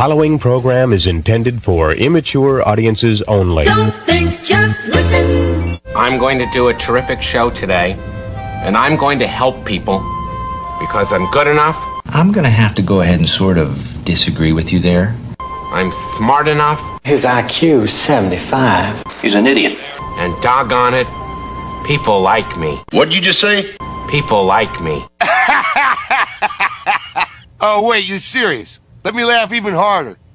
following program is intended for immature audiences only. Don't think, just listen. I'm going to do a terrific show today, and I'm going to help people because I'm good enough. I'm going to have to go ahead and sort of disagree with you there. I'm smart enough. His IQ is 75. He's an idiot. And doggone it, people like me. What'd you just say? People like me. Oh, wait, you're serious? Let me laugh even harder.